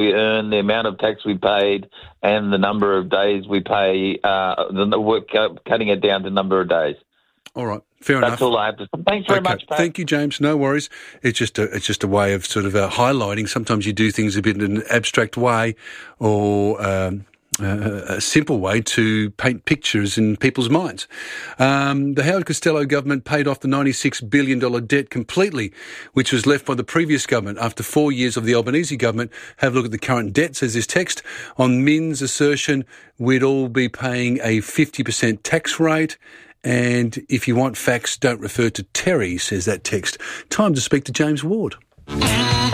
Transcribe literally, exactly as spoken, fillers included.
we earn, the amount of tax we paid, and the number of days we pay, uh, the work, cutting it down to number of days. All right, fair That's enough. That's all I have to say. Thanks very okay. much, Pat. Thank you, James. No worries. It's just a it's just a way of sort of uh, highlighting. Sometimes you do things a bit in an abstract way, or um, uh, a simple way to paint pictures in people's minds. Um, the Howard Costello government paid off the ninety-six billion dollars debt completely, which was left by the previous government after four years of the Albanese government. Have a look at the current debt, says this text. On Min's assertion, we'd all be paying a fifty percent tax rate. And if you want facts, don't refer to Terry, says that text. Time to speak to James Ward.